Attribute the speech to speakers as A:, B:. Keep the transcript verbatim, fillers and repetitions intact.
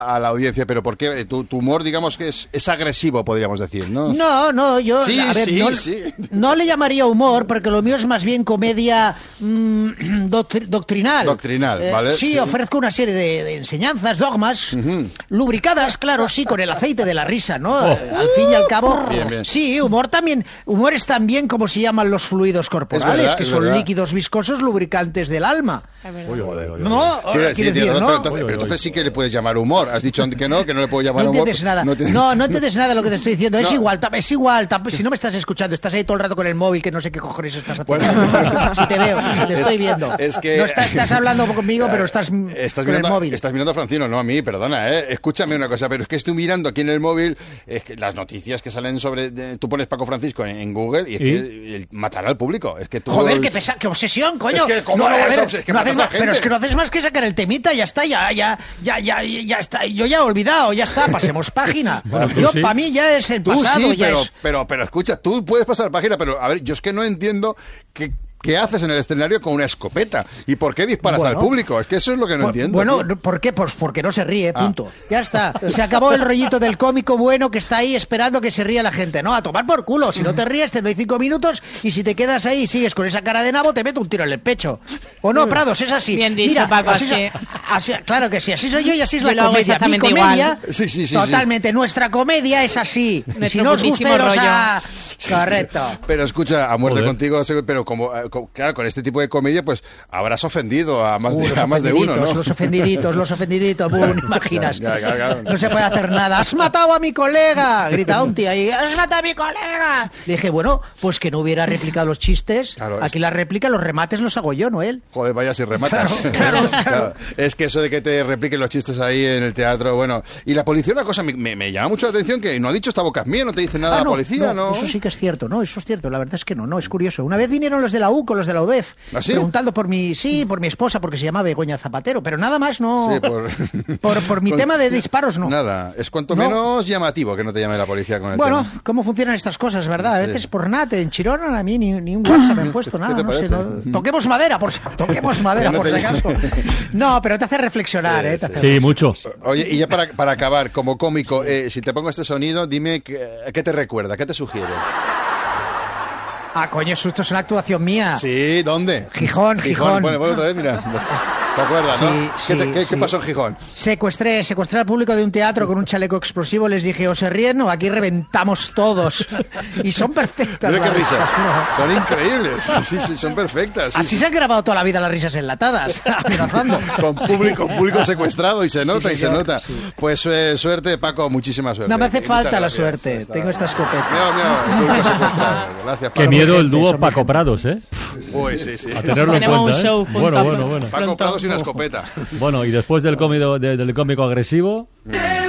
A: a la audiencia, pero ¿por qué? Tu, tu humor, digamos que es, es agresivo, podríamos decir, ¿no?
B: No, no, yo
A: sí,
B: a ver,
A: sí,
B: no,
A: sí.
B: no le llamaría humor, porque lo mío es más bien comedia mmm, doctri- doctrinal.
A: Doctrinal,
B: eh,
A: ¿vale?
B: Sí,
A: sí,
B: ofrezco una serie de, de enseñanzas, dogmas, uh-huh. lubricadas, claro, sí, con el aceite de la risa, ¿no? Oh. Al fin y al cabo,
A: bien, bien.
B: sí, humor también, humor es también como se llaman los fluidos corporales,
A: verdad,
B: que son
A: verdad.
B: líquidos viscosos lubricantes del alma.
C: Uy, joder, uy,
B: No,
A: Quiere
B: quiere
A: decir,
B: decir,
A: pero,
B: ¿no?
A: pero, entonces, pero entonces sí que le puedes llamar humor. Has dicho que no, que no le puedo llamar
B: no
A: humor.
B: Entiendes nada.
A: No, entiendes
B: no, no entiendes nada de lo que te estoy diciendo. Es
A: no.
B: igual, es igual. Si no me estás escuchando, estás ahí todo el rato con el móvil, que no sé qué cojones estás haciendo. Bueno, si te veo, te estoy
A: es,
B: viendo.
A: Es que...
B: No estás, estás hablando conmigo, pero estás,
A: estás
B: con
A: mirando,
B: el móvil.
A: Estás mirando a Francino, no a mí, perdona, ¿eh? Escúchame una cosa, pero es que estoy mirando aquí en el móvil es que las noticias que salen sobre... De, tú pones Paco Francisco en, en Google y es ¿Y? que el, matará al público. Es que tú...
B: Joder, qué, pesa, qué obsesión, coño.
A: Es que, ¿cómo no, no, ver, es que no haces más,
B: pero es que no haces más que sacar el temita, ya está, ya, ya, ya, ya, ya está. Yo ya he olvidado, ya está, pasemos página. Bueno, yo, sí. Para mí ya es el
A: tú
B: pasado.
A: Sí,
B: ya
A: pero,
B: es...
A: pero, pero escucha, tú puedes pasar página, pero a ver, yo es que no entiendo que... ¿Qué haces en el escenario con una escopeta? ¿Y por qué disparas bueno, al público? Es que eso es lo que no
B: por,
A: entiendo.
B: Bueno,
A: tío.
B: ¿por qué? Pues porque no se ríe, punto. Ah. Ya está. Se acabó el rollito del cómico bueno que está ahí esperando que se ría la gente. No, a tomar por culo. Si no te ríes, te doy cinco minutos y si te quedas ahí y sigues con esa cara de nabo, te meto un tiro en el pecho. ¿O no, Prados? Es así.
C: Bien dicho,
B: Mira,
C: Paco,
B: así,
C: sí.
B: así, claro que sí. Así soy yo y así es
C: yo
B: la comedia. Mi comedia,
A: sí, sí, sí,
B: totalmente.
A: Sí.
B: Nuestra comedia es así.
C: Nuestro
B: si no os gusta,
C: rollo.
B: A... Correcto.
A: Pero escucha, a muerte Joder. contigo, pero como, claro, con este tipo de comedia, pues habrás ofendido a más, uh, de, a más de uno, ¿no?
B: Los ofendiditos, los ofendiditos, bueno, imaginas.
A: Ya, ya, ya,
B: no se puede hacer nada. ¡Has matado a mi colega! Grita un tío ahí. ¡Has matado a mi colega! Le dije, bueno, pues que no hubiera replicado los chistes. Claro, Aquí es... la réplica, los remates los hago yo, no él.
A: Joder, vaya si rematas.
B: Claro, claro, claro.
A: Claro. Es que eso de que te repliquen los chistes ahí en el teatro, bueno. Y la policía, una cosa, me, me, me llama mucho la atención, que no ha dicho esta boca es mía, no te dice nada
B: ah,
A: no,
B: la
A: policía,
B: no,
A: ¿no?
B: Eso sí que es cierto, no, eso es cierto, la verdad es que no, no, es curioso. Una vez vinieron los de la U con los de la U D E F,
A: ¿Ah, sí?
B: preguntando por mi, sí, por mi esposa, porque se llama Begoña Zapatero, pero nada más no,
A: sí, por...
B: por, por mi
A: con...
B: tema de disparos no.
A: Nada, es cuanto
B: no.
A: menos llamativo que no te llame la policía con el
B: Bueno,
A: tema.
B: cómo funcionan estas cosas, ¿verdad? A veces sí. por nada, te enchironan a mí, ni, ni un WhatsApp me han puesto, nada, no sé, no... Toquemos madera, por, toquemos madera, no por si acaso. No, pero te hace reflexionar,
A: sí,
B: ¿eh?
A: Te
B: sí,
A: hace
D: sí mucho.
A: Oye, y ya para, para acabar, como cómico, eh, si te pongo este sonido, dime qué, qué te recuerda, qué te sugiere.
B: Ah, coño, esto es una actuación mía.
A: Sí, ¿dónde?
B: Gijón, Gijón.
A: Gijón. Bueno, bueno, otra vez, mira. ¿Te acuerdas,
B: sí,
A: no?
B: Sí,
A: ¿Qué, te, qué,
B: sí.
A: ¿Qué pasó en Gijón?
B: Secuestré, secuestré al público de un teatro con un chaleco explosivo. Les dije, o se ríen o aquí reventamos todos. Y son perfectas.
A: Mira qué risas.
B: No.
A: Son increíbles. Sí, sí, son perfectas. Sí,
B: Así
A: sí.
B: se han grabado toda la vida las risas enlatadas. Amenazando.
A: Con público, público secuestrado y se nota
B: sí,
A: y se nota.
B: Sí.
A: Pues eh, suerte, Paco, muchísima suerte.
B: No me hace
A: y
B: falta la
A: gracias.
B: suerte.
A: Está...
B: Tengo esta escopeta.
A: Mira, mira, el público secuestrado. Gracias, Paco.
D: Qué miedo el dúo Paco Prados, ¿eh?
A: Uy, sí, sí.
D: A tenerlo en cuenta, ¿eh?
C: Show
D: bueno, bueno, bueno.
A: Paco Prados y una escopeta.
D: Bueno, y después del cómico, de, del cómico agresivo...